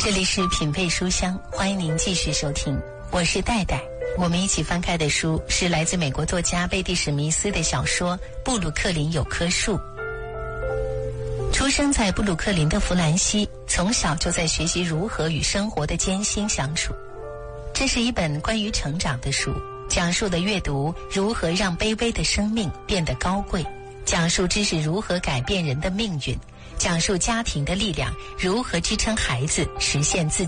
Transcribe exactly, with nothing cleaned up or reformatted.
这里是品味书香，欢迎您继续收听，我是戴戴。我们一起翻开的书是来自美国作家贝蒂史密斯的小说《布鲁克林有棵树》。出生在布鲁克林的弗兰西，从小就在学习如何与生活的艰辛相处。这是一本关于成长的书，讲述的阅读如何让卑微的生命变得高贵，讲述知识如何改变人的命运，讲述家庭的力量如何支撑孩子实现自己